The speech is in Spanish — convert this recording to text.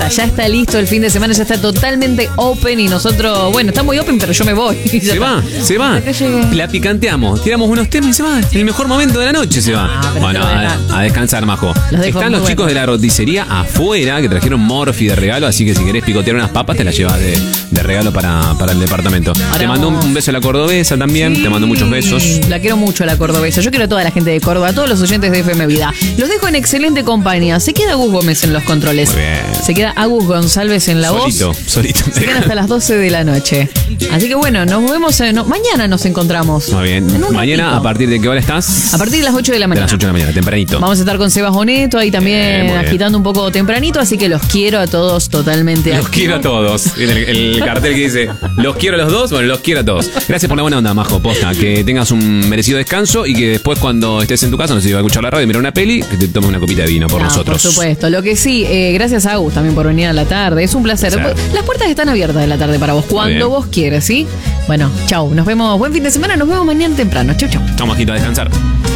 ya está listo el fin de semana, ya está totalmente open y nosotros, bueno, está muy open, pero yo me voy. Se va. La picanteamos, tiramos unos temas y se va. En el mejor momento de la noche se va. Bueno, a descansar, Majo. Están los chicos de la roticería afuera que trajeron Morphy de regalo, así que si querés picotear unas papas te las llevas de regalo para el departamento. Ahora te mando un beso a la cordobesa también, te mando muchos besos. La quiero mucho a la cordobesa, yo quiero a toda la gente de Córdoba, a todos los oyentes de FM Vida. Los dejo en excelente compañía. Se queda Agus Gómez en los controles. Muy bien. Se queda Agus González en la voz. Solito. Se quedan hasta las 12 de la noche. Así que bueno, nos vemos. Mañana nos encontramos. Muy bien. Mañana, ratito. ¿A partir de qué hora estás? A partir de las 8 de la mañana. De las 8 de la mañana, tempranito. Vamos a estar con Sebas Boneto ahí también agitando un poco tempranito. Así que los quiero a todos totalmente. Los quiero a todos. El cartel que dice, los quiero a los dos. Bueno, los quiero a todos. Gracias por la buena onda, Majo. Posta. Que tengas un merecido descanso y que después cuando estés en tu casa, no sé si vas a escuchar la radio y mirar una peli, que te tomes una copita de vino por nosotros. Por supuesto. Lo que sí, gracias a Agus también por venir a la tarde. Es un placer. Sí. Las puertas están abiertas de la tarde para vos, cuando vos quieras, ¿sí? Bueno, chau. Nos vemos. Buen fin de semana. Nos vemos mañana temprano. Chau. Chau, Majito, a descansar.